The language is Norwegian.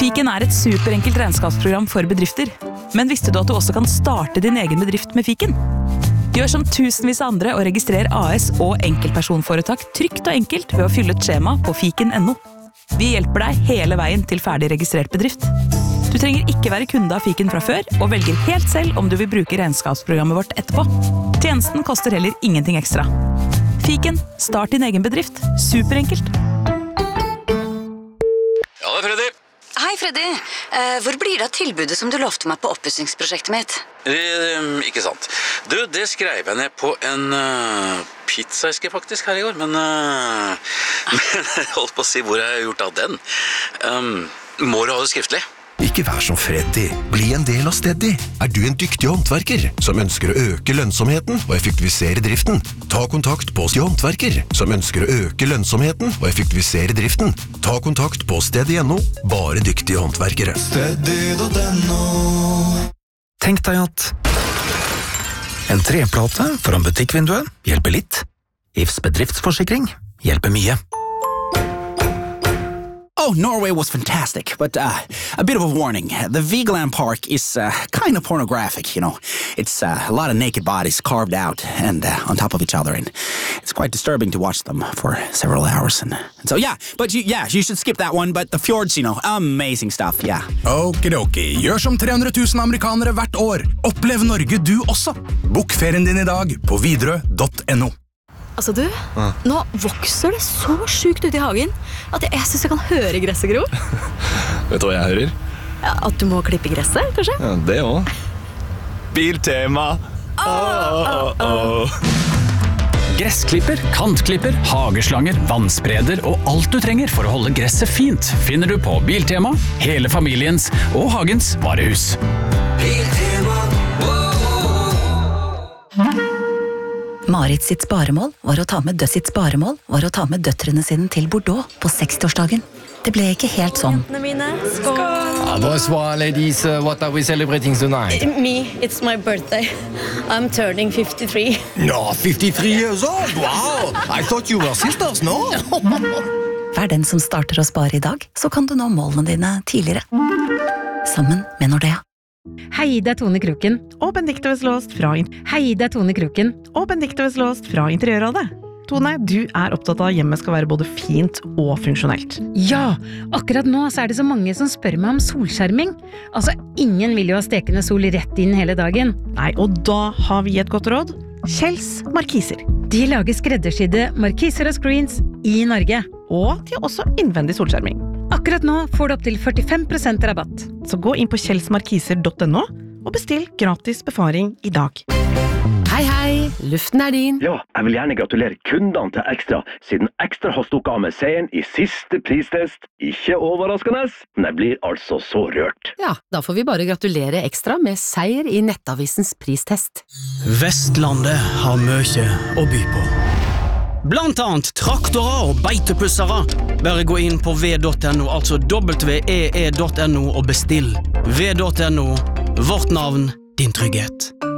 Fiken et superenkelt regnskapsprogram for bedrifter. Men visste du at du også kan starte din egen bedrift med Fiken? Gjør som tusenvis av andre og registrer AS og enkeltpersonforetak trygt og enkelt ved å fylle et skjema på fiken.no. Vi hjelper deg hele veien til ferdig registrert bedrift. Du trenger ikke være kunde av Fiken fra før, og velger helt selv om du vil bruke regnskapsprogrammet vårt etterpå. Tjenesten koster heller ingenting ekstra. Fiken, start din egen bedrift. Superenkelt. Ja, det Freddy. Hei, Freddy. Hvor blir det av tilbudet som du lovte meg på oppussingsprosjektet mitt? Ikke sant. Du, det skrev jeg ned på en pizzaeske faktisk her i går, men jeg holdt på å si hvor jeg har gjort av den. Må du ha det skriftlig? Ikke vær som Freddy. Bli en del av Steady. Du en dyktig håndverker som ønsker å øke lønnsomheten og effektivisere driften? Ta kontakt på håndverker som ønsker å øke lønnsomheten og effektivisere driften. Ta kontakt på Steady.no. Bare dyktige håndverkere. Steady.no. Tenk deg at en treplate foran butikkvinduet hjelper litt. Ifs bedriftsforsikring hjelper mye. Oh, Norway was fantastic, but a bit of a warning. The Vigeland Park is kind of pornographic, you know. It's a lot of naked bodies carved out and on top of each other, and it's quite disturbing to watch them for several hours. And so, you should skip that one, but the fjords, you know, amazing stuff, yeah. Okidoki, gjør som 300 000 amerikanere hvert år. Opplev Norge du også. Bok ferien din i dag på Widerøe.no. Altså du, nå vokser det så sjukt ut i hagen at jeg synes jeg kan høre gresset gro. Vet du hva jeg hører? Ja, at du må klippe gresset, kanskje? Ja, det også. Biltema! Gressklipper, kantklipper, hageslanger, vannspreder og alt du trenger for å holde gresset fint finner du på Biltema, hele familiens og hagens varehus. Biltema. Marit sitt sparemål var å ta med døtrene sine til Bordeaux på 60-årsdagen. Det ble ikke helt sånn. Skål! Bonsoir, ladies. What are we celebrating tonight? Me, it's my birthday. I'm turning 53. No, 53 years old? Wow! I thought you were sisters, no? Vær den som starter å spare i dag, så kan du nå målene dine tidligere. Sammen med Nordea. Hei, det Tone Kroken og Benedikte Veslåst fra Interiørrådet. Tone, du opptatt av at hjemmet skal være både fint og funksjonelt. Ja, akkurat nå så det så mange som spør meg om solskjerming. Altså, ingen vil jo ha stekende sol rett inn hele dagen. Nei, og da har vi et godt råd. Kjells Markiser. De lager skreddersydde markiser og screens i Norge. Og de har også innvendig solskjerming. Akkurat nå får du opp til 45% rabatt. Så gå inn på kjellsmarkiser.no og bestill gratis befaring i dag. Hei, luften din. Ja, jeg vil gjerne gratulere kundene til Ekstra, siden Ekstra har stukket av med seieren i siste pristest. Ikke overraskende, men jeg blir altså så rørt. Ja, da får vi bare gratulere Ekstra med seier i Nettavisens pristest. Vestlandet har mye å by på. Blant annet traktorer og beitepussere. Bare gå inn på v.no, altså www.ee.no og bestill. v.no, vårt navn, din trygghet.